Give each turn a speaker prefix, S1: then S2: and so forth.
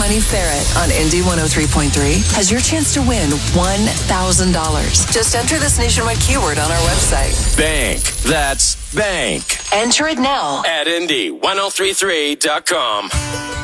S1: Money Ferret on Indy 103.3 has your chance to win $1,000. Just enter this nationwide keyword on our website.
S2: Bank. That's bank.
S1: Enter it now
S2: at Indy1033.com.